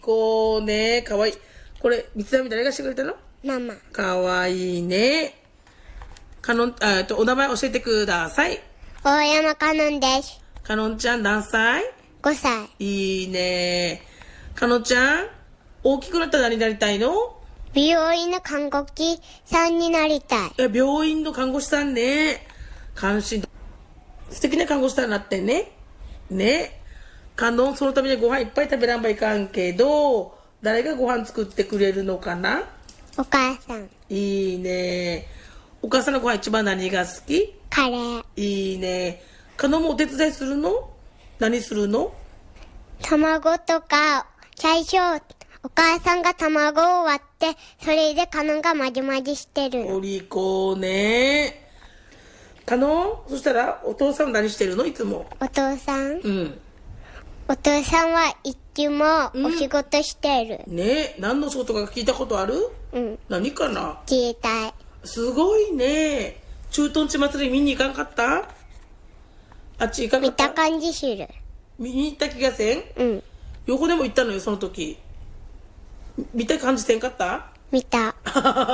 こうね、かわいい。これ、三つ編み誰がしてくれたの？ ママ。 かわいいね。お名前教えてください。 大山かのんです。 かのんちゃん何歳？ 5歳。 いいね。かのんちゃん、大きくなったら何になりたいの？ 美容院の看護師さんになりたい。 病院の看護師さんね。関心。素敵な看護師さんになってね。ね。かのん、そのためにご飯いっぱい食べらんばいかんけど、誰がご飯作ってくれるのかな？ お母さん。 いいね。お母さんのご飯一番何が好き？ カレー。 いいね。かのんもお手伝いするの？何するの？ 卵とか、最初、お母さんが卵を割って、それでかのんがまじまじしてるの。 お利口ね。かのん、そしたらお父さん何してるの？いつも。 お父さん？ うん。 お父さんはいつもお仕事してる。 ね。何の仕事か聞いたことある？ うん。 何かな？ 自衛隊。 すごいね。駐屯地祭り見に行かんかった？あっち行かんかった？ 見た感じする。 見に行った気がせん？ うん。 横でも行ったのよ、その時。見た感じせんかった？ 見た。